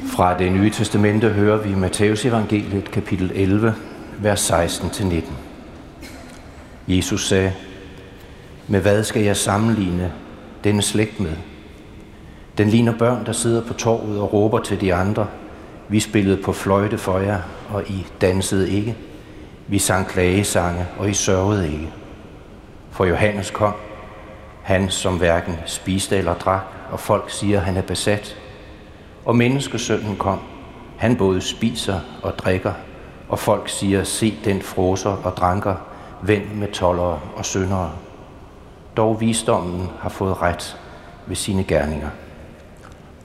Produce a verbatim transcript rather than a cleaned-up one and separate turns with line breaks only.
Fra Det Nye Testamente hører vi Matthæus evangeliet, kapitel elleve, vers seksten til nitten. Jesus sagde: Med hvad skal jeg sammenligne denne slægt med? Den ligner børn, der sidder på torvet og råber til de andre: Vi spillede på fløjte for jer, og I dansede ikke. Vi sang klagesange, og I sørgede ikke. For Johannes kom, han som hverken spiste eller drak, og folk siger, han er besat. Og menneskesønnen kom, han både spiser og drikker, og folk siger, se den fråser og dranker, ven med toldere og syndere. Dog visdommen har fået ret ved sine gerninger.